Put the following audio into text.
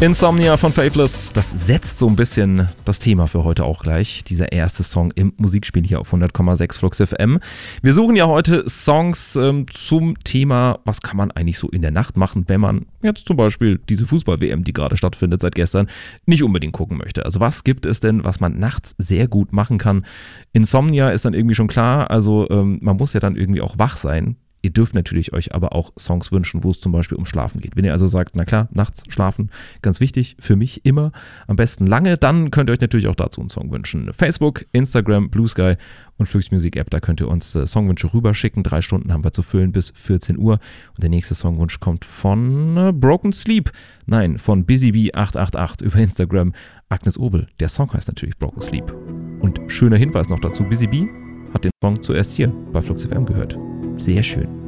Insomnia von Faithless, das setzt so ein bisschen das Thema für heute auch gleich. Dieser erste Song im Musikspiel hier auf 100,6 Flux FM. Wir suchen ja heute Songs zum Thema, was kann man eigentlich so in der Nacht machen, wenn man jetzt zum Beispiel diese Fußball-WM, die gerade stattfindet seit gestern, nicht unbedingt gucken möchte. Also was gibt es denn, was man nachts sehr gut machen kann? Insomnia ist dann irgendwie schon klar, also man muss ja dann irgendwie auch wach sein. Ihr dürft natürlich euch aber auch Songs wünschen, wo es zum Beispiel um Schlafen geht. Wenn ihr also sagt, na klar, nachts schlafen, ganz wichtig, für mich immer, am besten lange, dann könnt ihr euch natürlich auch dazu einen Song wünschen. Facebook, Instagram, Blue Sky und Flux Music App, da könnt ihr uns Songwünsche rüberschicken. 3 Stunden haben wir zu füllen bis 14 Uhr. Und der nächste Songwunsch kommt von Broken Sleep. Nein, von BusyBee888 über Instagram. Agnes Obel, der Song heißt natürlich Broken Sleep. Und schöner Hinweis noch dazu, Busy Bee hat den Song zuerst hier bei Flux FM gehört. Sehr schön.